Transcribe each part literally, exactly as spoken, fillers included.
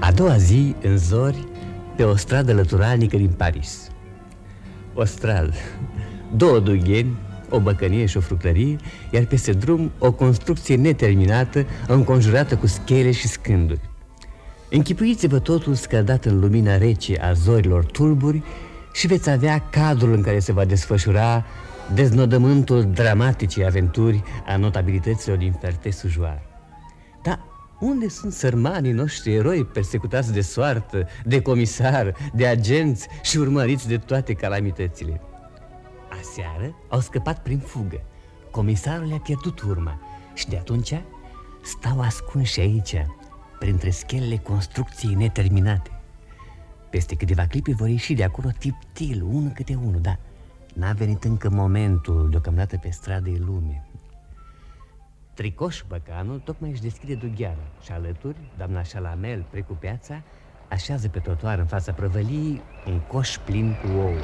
A doua zi, în zori, pe o stradă lăturalnică din Paris. O stradă, două dugheni, o băcănie și o fructărie, iar peste drum o construcție neterminată, înconjurată cu schele și scânduri. Închipuiți-vă totul scăldat în lumina rece a zorilor tulburi și veți avea cadrul în care se va desfășura deznodământul dramaticii aventuri a notabilităților din Ferté-Sujoar. Dar unde sunt sărmanii noștri eroi persecutați de soartă, de comisar, de agenți și urmăriți de toate calamitățile? Aseară au scăpat prin fugă. Comisarul le-a pierdut urma și de atunci stau ascunși aici, printre schelele construcției neterminate. Peste câteva clipe vor ieși de acolo tiptil, unul câte unul, dar n-a venit încă momentul. Deocamdată pe stradă e lume. Tricoș Băcanul tocmai își deschide dugheara și alături, doamna Șalamel Precupeața așează pe trotuar în fața prăvăliei un coș plin cu ouă.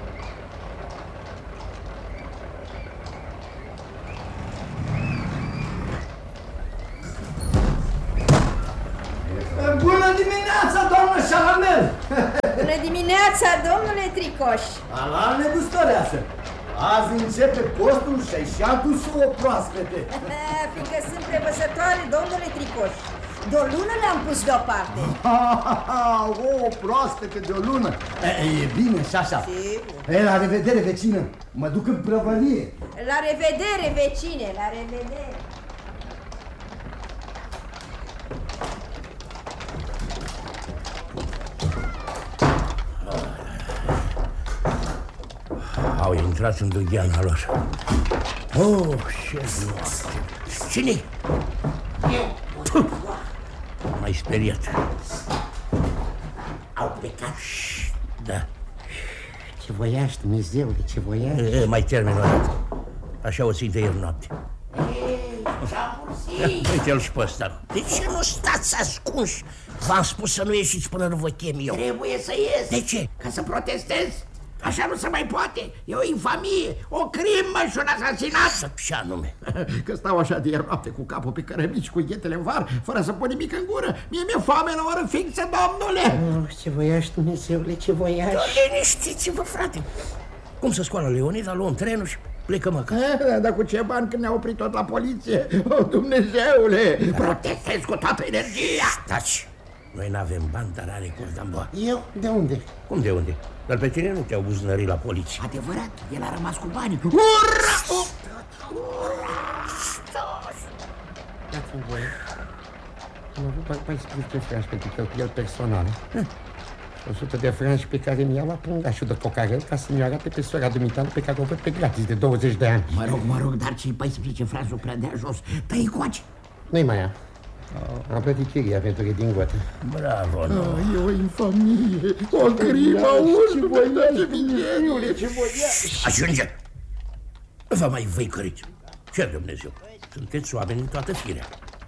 Bună dimineața, doamnă Șalamel! Bună dimineața, domnule Tricoș! Ala negustoreasă! Azi începe postul și ai și adus o proaspete. Fiindcă sunt prevăzătoare, domnule Tricoș. De o lună le-am pus deoparte. O proaspete de o lună. E, e bine și așa. E, la revedere, vecină. Mă duc în prăvălie. La revedere, vecine, la revedere. Au intrat în dugheana lor. Oh, ce noapte! Cine-i? Eu! M-ai speriat. Au plecat? Da. Ce voiași, Dumnezeule, ce voiași? E, mai termin o dată. Așa o țintă ieri noapte. Uite-l și pe ăsta. De ce nu stați ascunși? V-am spus să nu ieșiți până nu vă chem eu. Trebuie să ies. De ce? Ca să protestez. Așa nu se mai poate. E o infamie, o crimă și un asasinat. Ce anume? Că stau așa de ieri noapte cu capul pe cărămici, cu ghetele în var, fără să pun nimic în gură. Mie mi-e foame la oră fixă, domnule. Oh, ce voiași, Dumnezeule, ce voiași. Liniștiți-vă, frate. Cum să scoală Leonida, luăm trenul și plecăm acasă. Eh, dar cu ce bani când ne-a oprit tot la poliție? Oh, Dumnezeule, protestez cu toată energia. Taci. Noi n-avem bani, dar are Cordamboa. Eu? De unde? Cum de unde? Dar pe tine nu te-au buznărit la poliție. Adevărat, el a rămas cu banii. Ura! Dați-mi voie. Am avut doar paisprezece franci pentru cheltuieli personale. o sută de franci pe care mi-au luat pungașul de cocarel ca să mi arate pe sora dumitale pe care o văd pe gratis de douăzeci de ani. Mă rog, mă rog, dar cei paisprezece franci nu prea dea jos. Tăi coace. Nu-i mai ia. Am plătit chiria pentru că din gotă. Bravo, nu. E o infamie, o crimă, ce voiași, Dumnezeule, ce voiași. Ajunge! Vă mai văicăriți. Ce Dumnezeu? Sunteți oameni în toată firea.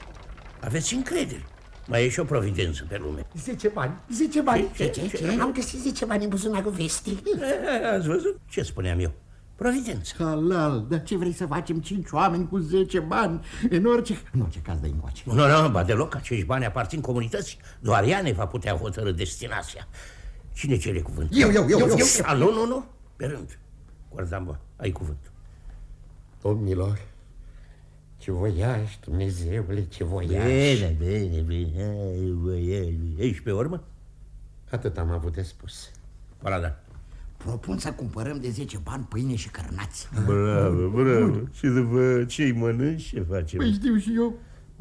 Aveți încredere. Mai e și o providență pe lume. Zece bani, zece bani. Ce, ce, ce? Am găsit zece bani în buzunarul vestii. Ați văzut? Ce spuneam eu? Providență. Halal, dar ce vrei să facem cinci oameni cu zece bani? În orice, în orice caz dă încoace. Nu, nu, nu, ba deloc, acești bani aparțin comunității. Doar ea ne va putea hotărâ destinația. Cine cere cuvântul? Eu, eu, eu, eu, eu. A, nu, nu, nu, pe rând. Cordamboa, ai cuvântul. Domnilor, ce voiași, Dumnezeule, ce voiași. Bine, bine, bine, ai, voiași. Ești pe urmă? Atât am avut de spus. Parada. Propun să cumpărăm de zece bani pâine și cărnați. Bravo, bravo. Și după ce-i mănânci, ce facem? Păi știu și eu.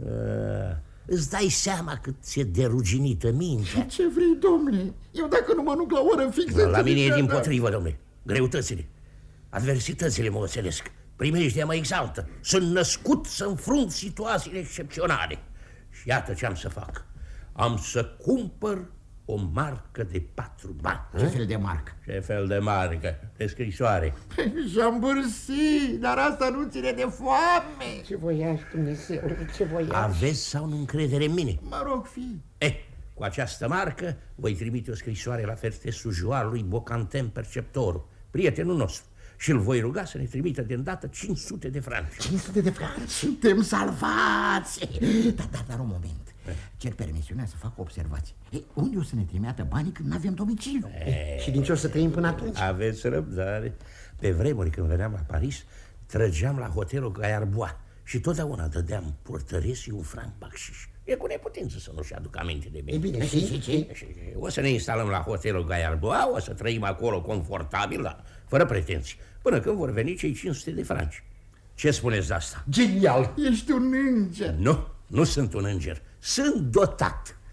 A, îți dai seama cât ți-e deruginită mintea? Ce vrei, domnule? Eu dacă nu mănânc la oră fixă... La mine e dimpotrivă, domnule. Greutățile, adversitățile mă oțelesc. Primejdea mă exaltă. Sunt născut să înfrunt situațiile excepționale. Și iată ce am să fac. Am să cumpăr o marcă de patru bani. Ce fel de marcă? Ce fel de marcă? De scrisoare. Și-am bârsit, dar asta nu ține de foame. Ce voiași, Dumnezeu, ce voiași. Aveți sau nu încredere în mine? Mă rog, fi. Eh, cu această marcă voi trimite o scrisoare la Ferté-Sujoar lui Bocantin Perceptorul, prietenul nostru, și îl voi ruga să ne trimită de îndată cinci sute de franci. cinci sute de franci? Suntem salvați. Dar, dar, dar, un moment. cer permisiunea să fac o observație. Ei, unde o să ne trimeată banii când nu avem domiciliu? E, și din ce o să trăim până atunci? Aveți răbdare. Pe vremuri când veneam la Paris, trăgeam la hotelul Gaiarbois și totdeauna dădeam purtăresii un franc bacșiș. E cu neputință să nu-și aduc aminte de mine. E bine, și, și, și? și o să ne instalăm la hotelul Gaiarbois, o să trăim acolo confortabil, dar fără pretenții, până când vor veni cei cinci sute de franci. Ce spuneți de asta? Genial! Ești un înger. Nu, nu sunt un înger. Sunt dotat.